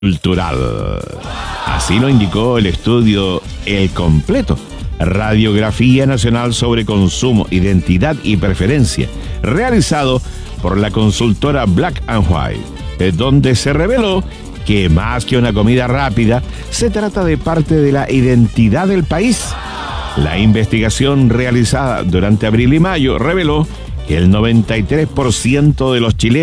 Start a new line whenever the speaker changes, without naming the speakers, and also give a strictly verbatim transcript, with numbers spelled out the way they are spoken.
cultural. Así lo indicó el estudio El Completo, Radiografía Nacional sobre Consumo, Identidad y Preferencia, realizado por la consultora Black and White, donde se reveló que más que una comida rápida, se trata de parte de la identidad del país. La investigación realizada durante abril y mayo reveló que el noventa y tres por ciento de los chilenos